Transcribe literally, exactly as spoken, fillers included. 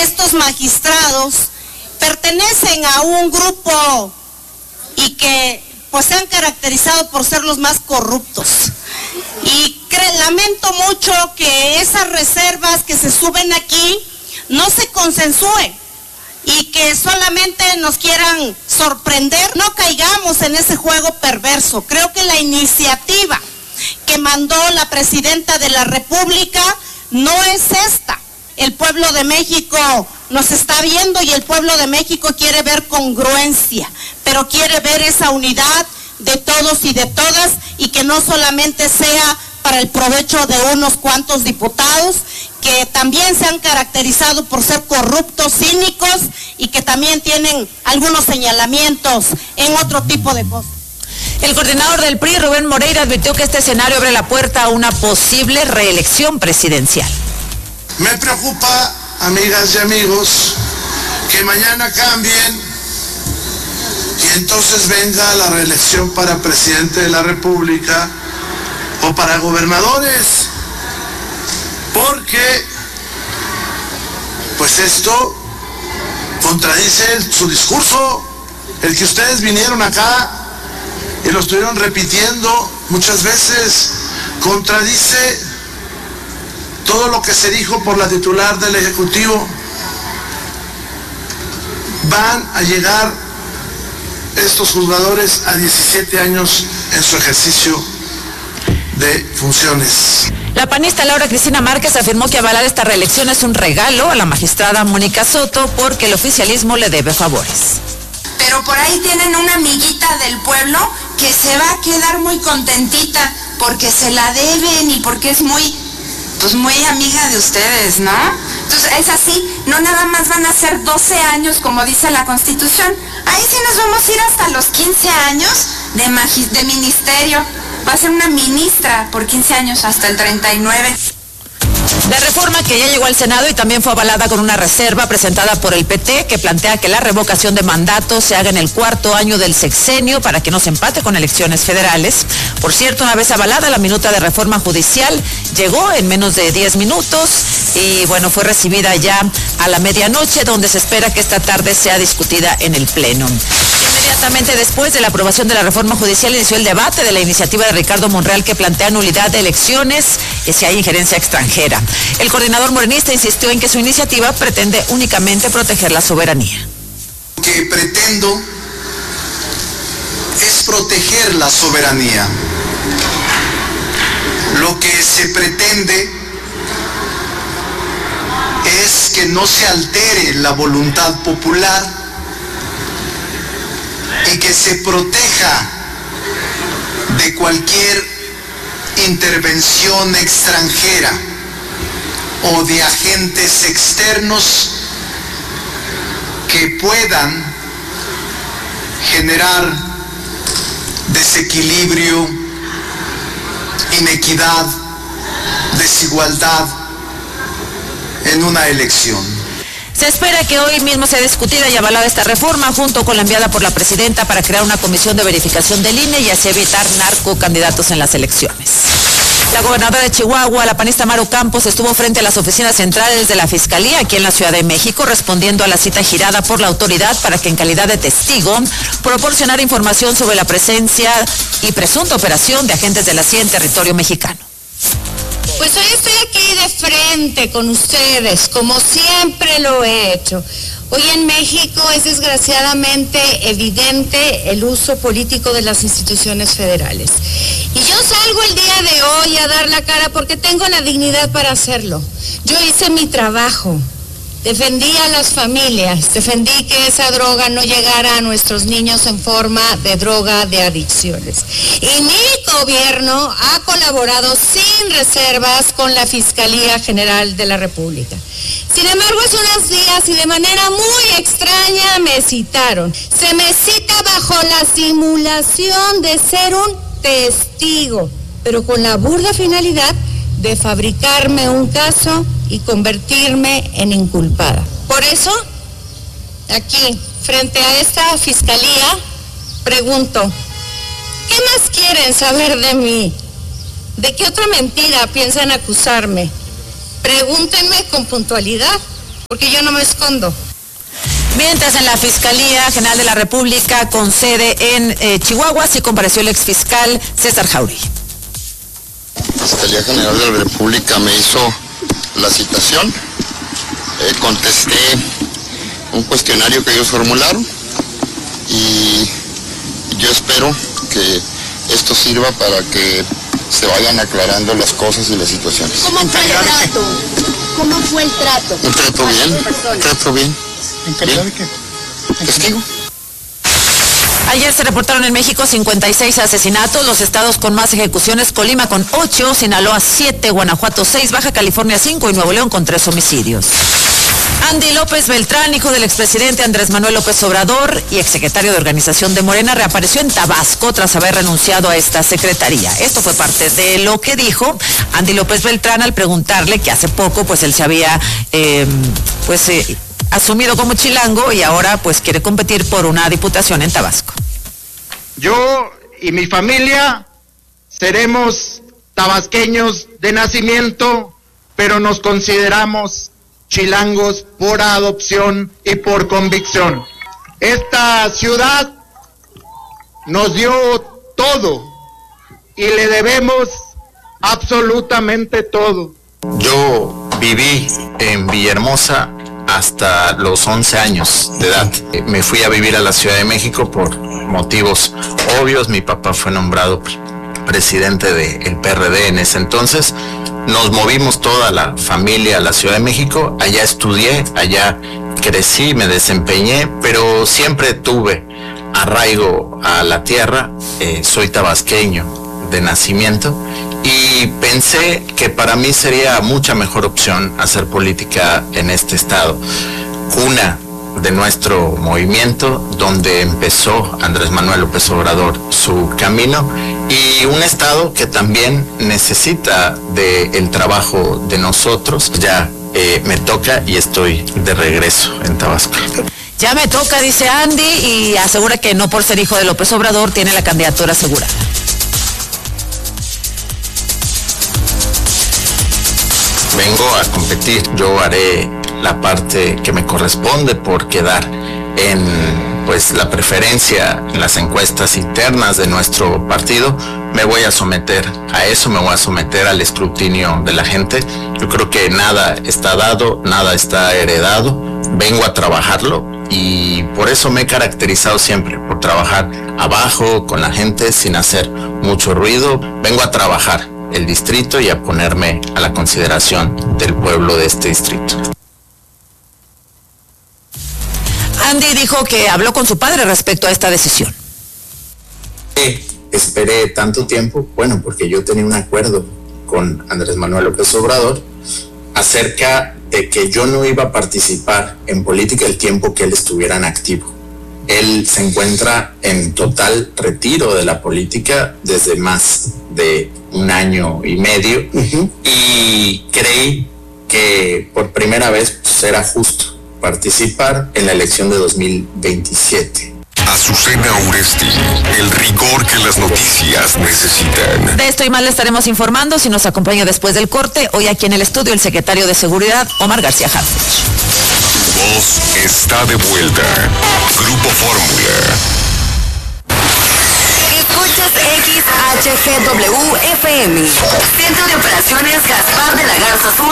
estos magistrados pertenecen a un grupo y que pues se han caracterizado por ser los más corruptos. Y cre- lamento mucho que esas reservas que se suben aquí no se consensúen y que solamente nos quieran sorprender. No caigamos en ese juego perverso. Creo que la iniciativa que mandó la presidenta de la República no es esta. El pueblo de México nos está viendo y el pueblo de México quiere ver congruencia, pero quiere ver esa unidad de todos y de todas y que no solamente sea para el provecho de unos cuantos diputados que también se han caracterizado por ser corruptos, cínicos y que también tienen algunos señalamientos en otro tipo de cosas. El coordinador del P R I, Rubén Moreira, advirtió que este escenario abre la puerta a una posible reelección presidencial. Me preocupa, amigas y amigos, que mañana cambien y entonces venga la reelección para presidente de la República o para gobernadores, porque pues esto contradice su discurso, el que ustedes vinieron acá y lo estuvieron repitiendo muchas veces, contradice todo lo que se dijo por la titular del Ejecutivo. Van a llegar estos juzgadores a diecisiete años en su ejercicio de funciones. La panista Laura Cristina Márquez afirmó que avalar esta reelección es un regalo a la magistrada Mónica Soto porque el oficialismo le debe favores. Pero por ahí tienen una amiguita del pueblo que se va a quedar muy contentita porque se la deben y porque es muy, pues muy amiga de ustedes, ¿no? Entonces es así, no nada más van a ser doce años como dice la Constitución, ahí sí nos vamos a ir hasta los quince años de, magis- de ministerio, va a ser una ministra por quince años hasta el treinta y nueve. La reforma que ya llegó al Senado y también fue avalada con una reserva presentada por el P T que plantea que la revocación de mandato se haga en el cuarto año del sexenio para que no se empate con elecciones federales. Por cierto, una vez avalada, la minuta de reforma judicial llegó en menos de diez minutos y bueno, fue recibida ya a la medianoche, donde se espera que esta tarde sea discutida en el Pleno. Inmediatamente después de la aprobación de la reforma judicial inició el debate de la iniciativa de Ricardo Monreal que plantea nulidad de elecciones y si hay injerencia extranjera. El coordinador morenista insistió en que su iniciativa pretende únicamente proteger la soberanía. Lo que pretendo es proteger la soberanía. Lo que se pretende es que no se altere la voluntad popular y que se proteja de cualquier intervención extranjera o de agentes externos que puedan generar desequilibrio, inequidad, desigualdad en una elección. Se espera que hoy mismo sea discutida y avalada esta reforma junto con la enviada por la presidenta para crear una comisión de verificación del I N E y así evitar narcocandidatos en las elecciones. La gobernadora de Chihuahua, la panista Maru Campos, estuvo frente a las oficinas centrales de la Fiscalía aquí en la Ciudad de México, respondiendo a la cita girada por la autoridad para que en calidad de testigo proporcionara información sobre la presencia y presunta operación de agentes de la C I A en territorio mexicano. Pues hoy estoy aquí de frente con ustedes, como siempre lo he hecho. Hoy en México es desgraciadamente evidente el uso político de las instituciones federales. Y yo salgo el día de hoy a dar la cara porque tengo la dignidad para hacerlo. Yo hice mi trabajo. Defendí a las familias, defendí que esa droga no llegara a nuestros niños en forma de droga de adicciones. Y mi gobierno ha colaborado sin reservas con la Fiscalía General de la República. Sin embargo, hace unos días y de manera muy extraña me citaron. Se me cita bajo la simulación de ser un testigo, pero con la burda finalidad de fabricarme un caso y convertirme en inculpada. Por eso, aquí, frente a esta fiscalía, pregunto, ¿qué más quieren saber de mí? ¿De qué otra mentira piensan acusarme? Pregúntenme con puntualidad. porque yo no me escondo. Mientras en la Fiscalía General de la República con sede en eh, Chihuahua sí compareció el exfiscal César Jauregui. La Fiscalía General de la República me hizo la citación, eh, contesté un cuestionario que ellos formularon y yo espero que esto sirva para que se vayan aclarando las cosas y las situaciones. ¿Cómo fue el trato? ¿Cómo fue el trato? Un trato bien, un trato bien. ¿En calidad de qué? Testigo. Ayer se reportaron en México cincuenta y seis asesinatos, los estados con más ejecuciones: Colima con ocho, Sinaloa siete, Guanajuato seis, Baja California cinco y Nuevo León con tres homicidios. Andy López Beltrán, hijo del expresidente Andrés Manuel López Obrador y exsecretario de Organización de Morena, reapareció en Tabasco tras haber renunciado a esta secretaría. Esto fue parte de lo que dijo Andy López Beltrán al preguntarle que hace poco pues él se había eh, pues eh, asumido como chilango y ahora pues quiere competir por una diputación en Tabasco. Yo y mi familia seremos tabasqueños de nacimiento, pero nos consideramos chilangos por adopción y por convicción. Esta ciudad nos dio todo y le debemos absolutamente todo. Yo viví en Villahermosa hasta los once años de edad. Me fui a vivir a la Ciudad de México por motivos obvios. Mi papá fue nombrado presidente del P R D en ese entonces. Nos movimos toda la familia a la Ciudad de México. Allá estudié, allá crecí, me desempeñé, pero siempre tuve arraigo a la tierra. Eh, soy tabasqueño de nacimiento y pensé que para mí sería mucha mejor opción hacer política en este estado, cuna de nuestro movimiento, donde empezó Andrés Manuel López Obrador su camino, y un estado que también necesita del trabajo de nosotros. Ya eh, me toca y estoy de regreso en Tabasco. Ya me toca, dice Andy, y asegura que no por ser hijo de López Obrador tiene la candidatura asegurada. Vengo a competir, yo haré la parte que me corresponde por quedar en pues la preferencia en las encuestas internas de nuestro partido. Me voy a someter a eso, me voy a someter al escrutinio de la gente. Yo creo que nada está dado, nada está heredado. Vengo a trabajarlo y por eso me he caracterizado siempre, por trabajar abajo con la gente sin hacer mucho ruido. Vengo a trabajar el distrito y a ponerme a la consideración del pueblo de este distrito. Andy dijo que habló con su padre respecto a esta decisión. Eh, esperé tanto tiempo, bueno, porque yo tenía un acuerdo con Andrés Manuel López Obrador acerca de que yo no iba a participar en política el tiempo que él estuviera en activo. Él se encuentra en total retiro de la política desde más de un año y medio, uh-huh. y creí que por primera vez pues, era justo participar en la elección de dos mil veintisiete. Azucena Uresti, el rigor que las noticias necesitan. De esto y más le estaremos informando si nos acompaña después del corte. Hoy aquí en el estudio el secretario de Seguridad, Omar García Harfuch. Tu voz está de vuelta. Grupo Fórmula. Escuchas X H G W F M. Centro de Operaciones Gaspar de la Garza Sur.